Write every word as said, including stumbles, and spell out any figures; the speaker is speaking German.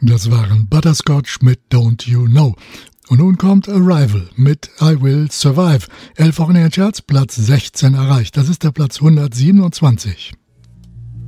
Das waren Butterscotch mit Don't You Know. Und nun kommt Arrival mit I Will Survive. Elf Wochen in den Charts, Platz sechzehn erreicht. Das ist der Platz hundertsiebenundzwanzig.